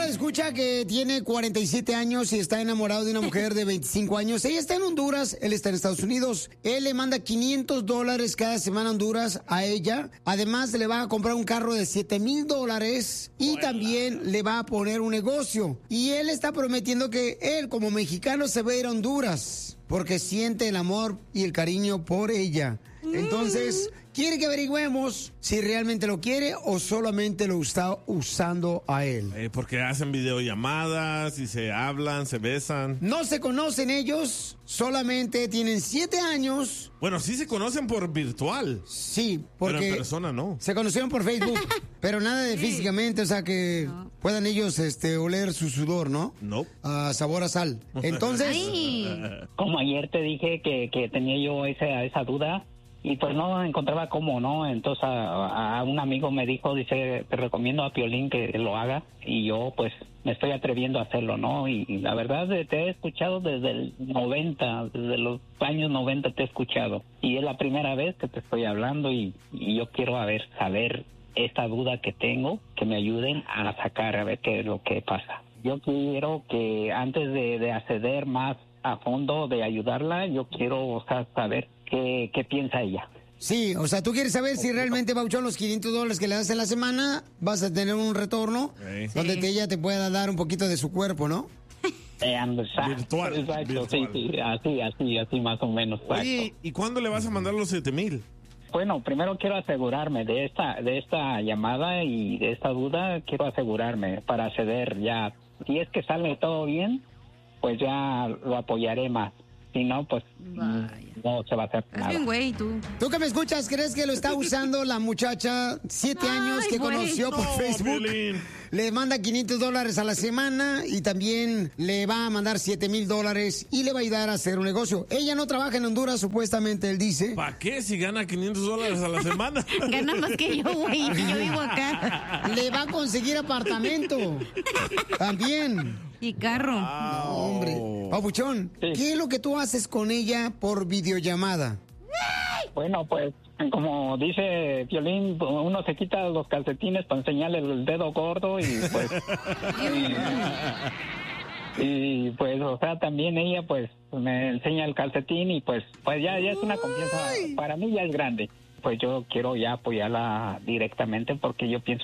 escucha que tiene 47 años y está enamorado de una mujer de 25 años. Ella está en Honduras, él está en Estados Unidos. Él le manda $500 cada semana a Honduras a ella. Además, le va a comprar un carro de $7,000 y también le va a poner un negocio. Y él está prometiendo que él, como mexicano, se va a ir a Honduras porque siente el amor y el cariño por ella. Entonces, quiere que averigüemos si realmente lo quiere o solamente lo está usando a él. Porque hacen videollamadas y se hablan, se besan. No se conocen ellos, solamente tienen 7 años. Bueno, sí se conocen por virtual. Sí, porque pero en persona no. Se conocieron por Facebook, pero nada de físicamente, o sea que puedan ellos oler su sudor, ¿no? No. A sabor a sal. Entonces, como ayer te dije que tenía yo esa duda. Y pues no encontraba cómo, ¿no? Entonces a un amigo me dijo, dice, te recomiendo a Piolín que lo haga. Y yo pues me estoy atreviendo a hacerlo, ¿no? Y la verdad te he escuchado desde el 90, desde los años 90 te he escuchado. Y es la primera vez que te estoy hablando y yo quiero saber esta duda que tengo, que me ayuden a sacar, a ver qué es lo que pasa. Yo quiero que antes de acceder más a fondo, de ayudarla, yo quiero saber ¿Qué piensa ella? Sí, o sea, tú quieres saber si realmente, Pabuchón, los $500 que le das en la semana, vas a tener un retorno donde ella te pueda dar un poquito de su cuerpo, ¿no? Virtual. Exacto, virtual. Sí, así más o menos. Oye, ¿y cuándo le vas a mandar los 7,000? Bueno, primero quiero asegurarme de esta llamada y de esta duda, quiero asegurarme para acceder ya. Si es que sale todo bien, pues ya lo apoyaré más. Si no, pues no se va a hacer nada. bien, güey, tú. ¿Tú que me escuchas, crees que lo está usando la muchacha 7 años que conoció por Facebook? Violín. Le manda $500 a la semana y también le va a mandar $7,000 y le va a ayudar a hacer un negocio. Ella no trabaja en Honduras, supuestamente, él dice. ¿Para qué si gana $500 a la semana? Gana más que yo, güey, y yo vivo acá. Le va a conseguir apartamento. También. Y carro. No, hombre. Papuchón, ¿qué es lo que tú haces con ella por videollamada? Bueno, pues, como dice Piolín, uno se quita los calcetines para enseñarle el dedo gordo y pues... y pues, o sea, también ella pues me enseña el calcetín y pues ya es una confianza, para mí ya es grande. Pues yo quiero ya apoyarla directamente porque yo pienso